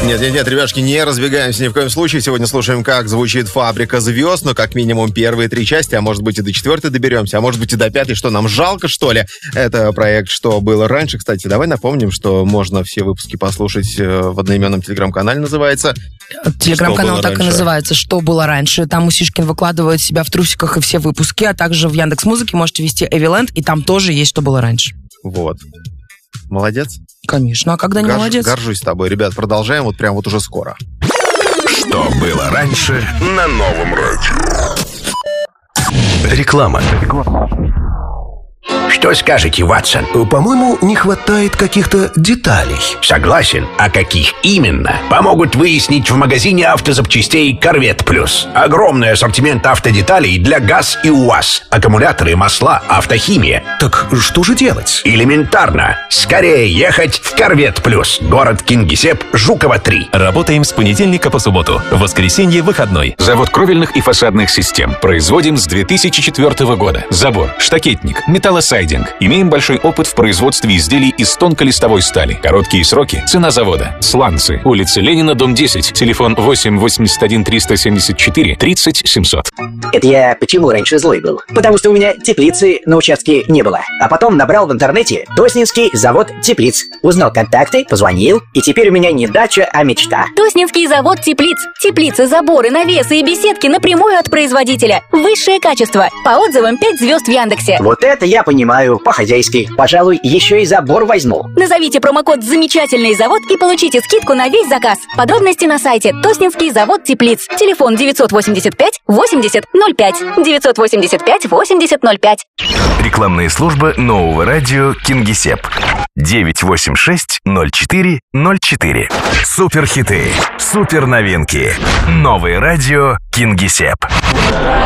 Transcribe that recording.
Нет, ребятушки, не разбегаемся ни в коем случае. Сегодня слушаем, как звучит «Фабрика звезд». Ну, как минимум, первые 3 части, а может быть и до 4 доберемся, а может быть и до 5. Что, нам жалко, что ли? Это проект «Что было раньше». Кстати, давай напомним, что можно все выпуски послушать в одноименном телеграм-канале, называется. Телеграм-канал так и называется «Что было раньше». Там Мусишкин выкладывает себя в трусиках и все выпуски, а также в Яндекс.Музыке можете ввести Эвиленд, и там тоже есть «Что было раньше». Вот. Молодец? Конечно, а когда не молодец? Горжусь тобой. Ребят, продолжаем вот прям вот уже скоро. Что было раньше на Новом радио. Реклама. Что скажете, Ватсон? По-моему, не хватает каких-то деталей. Согласен. А каких именно? Помогут выяснить в магазине автозапчастей «Корвет Плюс». Огромный ассортимент автодеталей для ГАЗ и УАЗ. Аккумуляторы, масла, автохимия. Так что же делать? Элементарно. Скорее ехать в «Корвет Плюс». Город Кингисепп, Жукова 3. Работаем с понедельника по субботу. В воскресенье выходной. Завод кровельных и фасадных систем. Производим с 2004 года. Забор, штакетник, металлосайдинг. Имеем большой опыт в производстве изделий из тонколистовой стали. Короткие сроки. Цена завода. Сланцы. Улица Ленина, дом 10. Телефон 8 81 374 30 700. Это я почему раньше злой был? Потому что у меня теплицы на участке не было. А потом набрал в интернете Тоснинский завод теплиц. Узнал контакты, позвонил, и теперь у меня не дача, а мечта. Тоснинский завод теплиц. Теплицы, заборы, навесы и беседки напрямую от производителя. Высшее качество. По отзывам 5 звезд в Яндексе. Вот это я понимаю по-хозяйски. Пожалуй, еще и забор возьму. Назовите промокод «Замечательный завод» и получите скидку на весь заказ. Подробности на сайте Тоснинский завод теплиц. Телефон 985 80 05. 985 80 05. Рекламные службы нового радио Кингисепп. 986 04 04. Суперхиты, суперновинки. Новое радио Кингисепп.